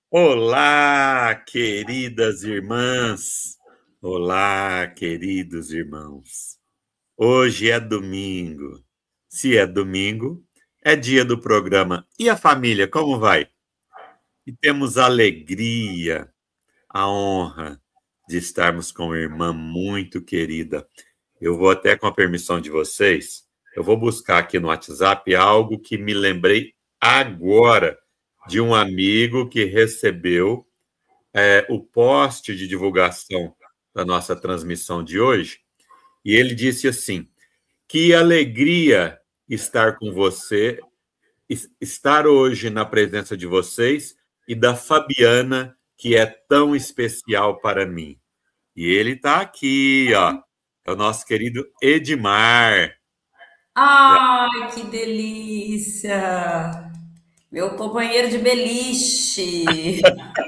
Olá, queridas irmãs! Olá, queridos irmãos! Hoje é domingo. Se é domingo, é dia do programa. E a família, como vai? E temos a alegria, a honra de estarmos com uma irmã muito querida. Eu vou até, com a permissão de vocês, eu vou buscar aqui no WhatsApp algo que me lembrei agora de um amigo que recebeu o post de divulgação da nossa transmissão de hoje, e ele disse assim: que alegria estar com você, estar hoje na presença de vocês e da Fabiana, que é tão especial para mim. E ele está aqui, ó, é o nosso querido Edmar. Ai, que delícia! Meu companheiro de beliche.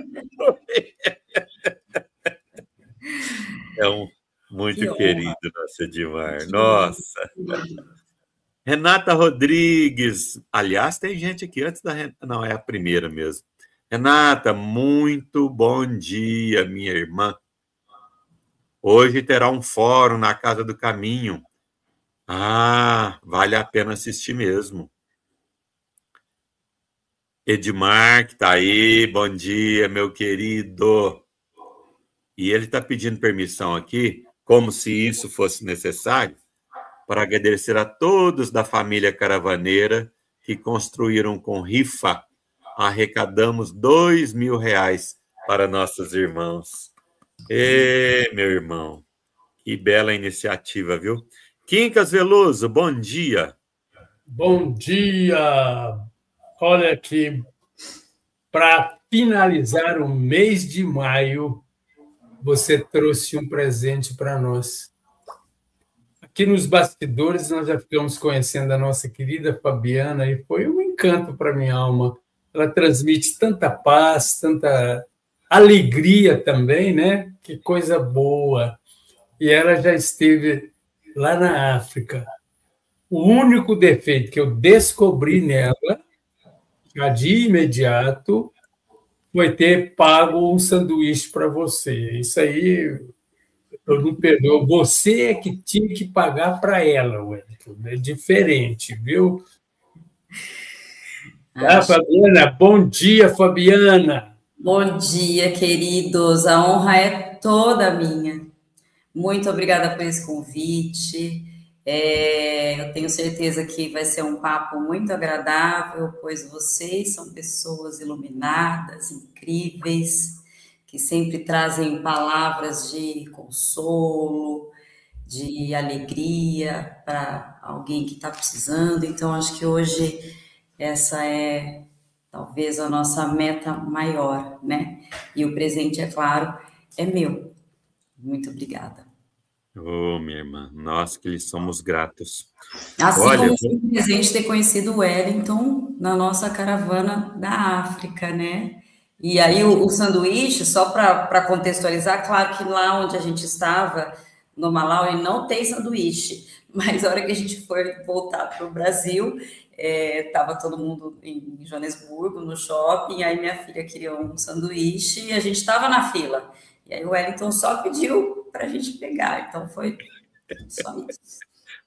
É um muito Que honra, querido, nosso Edmar. que honra, Nossa. querido. Renata Rodrigues. Aliás, tem gente aqui antes da Renata. Não, é a primeira mesmo. Renata, muito bom dia, minha irmã. Hoje terá um fórum na Casa do Caminho. Ah, vale a pena assistir mesmo. Edmar, que está aí, bom dia, meu querido. E ele está pedindo permissão aqui, como se isso fosse necessário, para agradecer a todos da família caravaneira que construíram com rifa. Arrecadamos R$ 2.000 para nossos irmãos. Meu irmão, que bela iniciativa, viu? Quincas Veloso, bom dia. Bom dia! Olha aqui, para finalizar o mês de maio, você trouxe um presente para nós. Aqui nos bastidores, nós já ficamos conhecendo a nossa querida Fabiana e foi um encanto para minha alma. Ela transmite tanta paz, tanta alegria também, né? Que coisa boa! E ela já esteve lá na África. O único defeito que eu descobri nela, já de imediato, foi ter pago um sanduíche para você. Isso aí eu não perdoo. Você é que tinha que pagar para ela, Wellington. É diferente, viu? Ah, Acho. Fabiana, bom dia, Fabiana. Bom dia, queridos. A honra é toda minha. Muito obrigada por esse convite. Eu tenho certeza que vai ser um papo muito agradável, pois vocês são pessoas iluminadas, incríveis, que sempre trazem palavras de consolo, de alegria para alguém que está precisando. Então, acho que hoje essa é talvez a nossa meta maior, né? E o presente, é claro, é meu. Muito obrigada. Minha irmã, nós que lhe somos gratos. Assim Olha, como foi um presente ter conhecido o Wellington na nossa caravana da África, né? E aí o sanduíche, só para contextualizar, claro que lá onde a gente estava, no Malawi, não tem sanduíche, mas a hora que a gente foi voltar para o Brasil, estava todo mundo em Joanesburgo, no shopping, aí minha filha queria um sanduíche e a gente estava na fila. E aí o Wellington só pediu para a gente pegar, então foi só isso.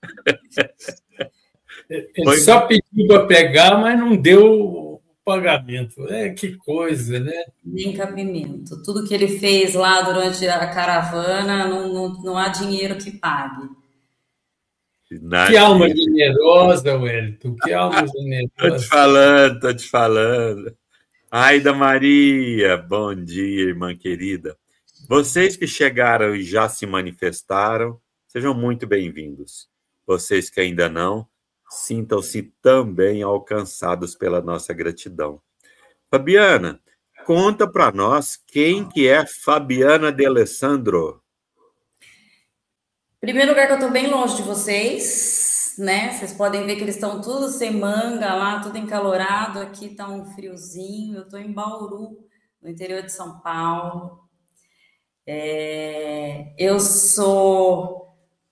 Ele foi só pediu para pegar, mas não deu o pagamento. Que coisa, né? Nem cabimento. Tudo que ele fez lá durante a caravana, não há dinheiro que pague. Que alma Nadia. generosa, Wellington, que alma Tô te generosa. falando, tô te falando. Aida Maria, bom dia, irmã querida. Vocês que chegaram e já se manifestaram, sejam muito bem-vindos. Vocês que ainda não, sintam-se também alcançados pela nossa gratidão. Fabiana, conta para nós quem que é Fabiana de Alessandro. Primeiro lugar que eu tô bem longe de vocês, né? Vocês podem ver que eles estão tudo sem manga lá, tudo encalorado. Aqui tá um friozinho. Eu tô em Bauru, no interior de São Paulo. Eu sou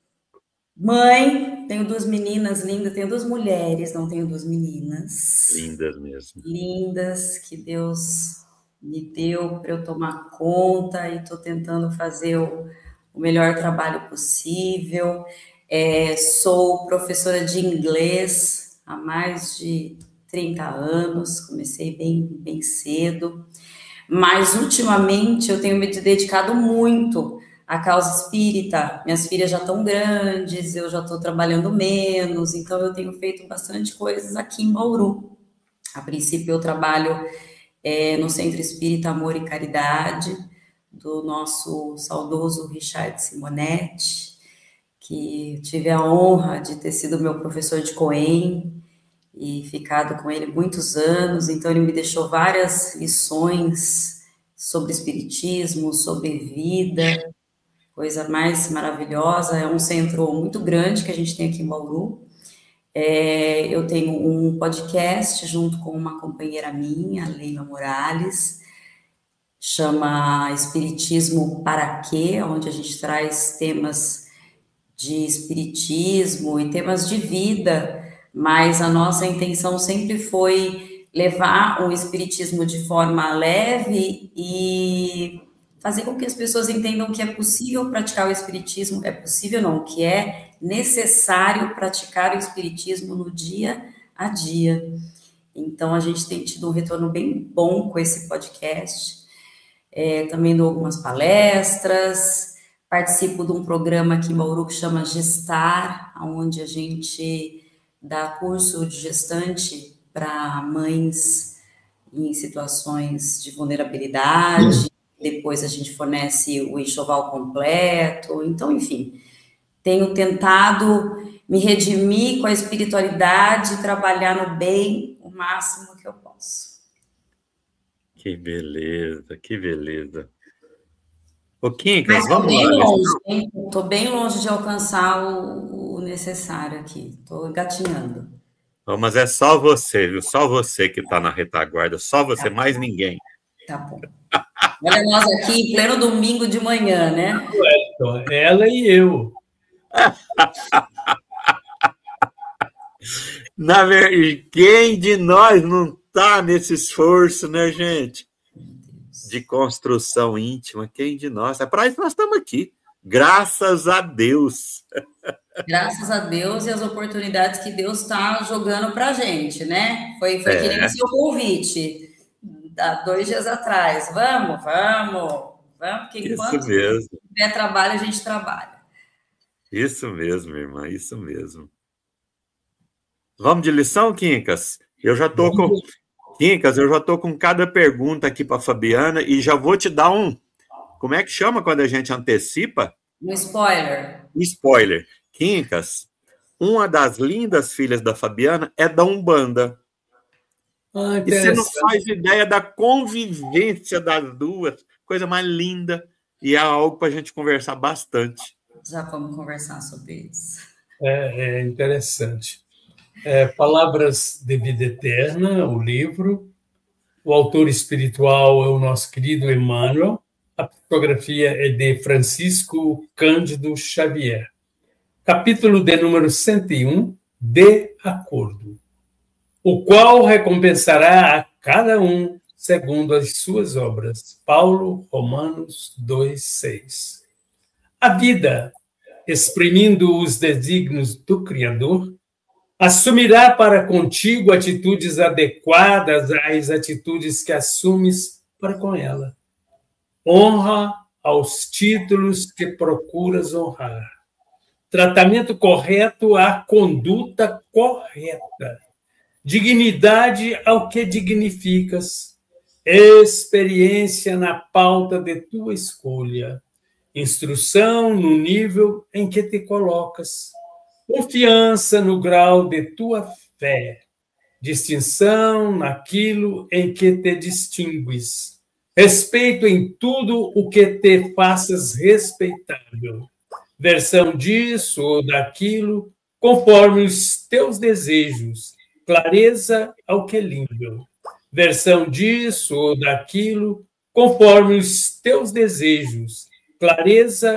mãe, tenho duas meninas lindas, tenho duas mulheres, não tenho duas meninas Lindas mesmo. lindas, que Deus me deu para eu tomar conta e estou tentando fazer o melhor trabalho possível. Sou professora de inglês há mais de 30 anos, comecei bem cedo, mas ultimamente eu tenho me dedicado muito à causa espírita. Minhas filhas já estão grandes, eu já estou trabalhando menos, então eu tenho feito bastante coisas aqui em Bauru. A princípio eu trabalho no Centro Espírita Amor e Caridade, do nosso saudoso Richard Simonetti, que tive a honra de ter sido meu professor de Coen e ficado com ele muitos anos, então ele me deixou várias lições sobre espiritismo, sobre vida, coisa mais maravilhosa. É um centro muito grande que a gente tem aqui em Bauru. Eu tenho um podcast junto com uma companheira minha, Leila Morales, chama Espiritismo para Quê?, onde a gente traz temas de espiritismo e temas de vida, mas a nossa intenção sempre foi levar o espiritismo de forma leve e fazer com que as pessoas entendam que é possível praticar o espiritismo, que é necessário praticar o espiritismo no dia a dia. Então, a gente tem tido um retorno bem bom com esse podcast. Também dou algumas palestras, participo de um programa aqui em Bauru que chama Gestar, onde a gente dá curso de gestante para mães em situações de vulnerabilidade. Depois a gente fornece o enxoval completo. Então, enfim, tenho tentado me redimir com a espiritualidade, trabalhar no bem o máximo que eu posso. Que beleza, que beleza. Ô, Quincas, vamos lá. Estou bem longe de alcançar o necessário aqui. Estou engatinhando. Não, mas é só você, viu? Só você que está na retaguarda, só você, mais ninguém. Tá bom. Olha nós aqui em pleno domingo de manhã, né? Ela e eu. Na verdade, quem de nós não está nesse esforço, né, gente? De construção íntima, quem de nós? É para isso que nós estamos aqui. Graças a Deus. Graças a Deus e as oportunidades que Deus está jogando para a gente, né? Foi que nem o seu convite, há 2 dias atrás. Vamos, porque enquanto tiver trabalho, a gente trabalha. Isso mesmo, irmã, isso mesmo. Vamos de lição, Quincas? Eu já estou com cada pergunta aqui para a Fabiana e já vou te dar um... Como é que chama quando a gente antecipa? Um spoiler. Um spoiler. Quincas, uma das lindas filhas da Fabiana é da Umbanda. E você não faz ideia da convivência das duas. Coisa mais linda. E é algo para a gente conversar bastante. Já vamos conversar sobre isso. É interessante. Palavras de Vida Eterna, o livro. O autor espiritual é o nosso querido Emmanuel. A psicografia é de Francisco Cândido Xavier. Capítulo de número 101, de acordo. O qual recompensará a cada um segundo as suas obras. Paulo, Romanos 2:6. A vida, exprimindo os desígnios do Criador, assumirá para contigo atitudes adequadas às atitudes que assumes para com ela. Honra aos títulos que procuras honrar. Tratamento correto à conduta correta. Dignidade ao que dignificas. Experiência na pauta de tua escolha. Instrução no nível em que te colocas. Confiança no grau de tua fé. Distinção naquilo em que te distingues. Respeito em tudo o que te faças respeitável. Versão disso ou daquilo, conforme os teus desejos. Clareza ao que lindo. Versão disso ou daquilo, conforme os teus desejos. Clareza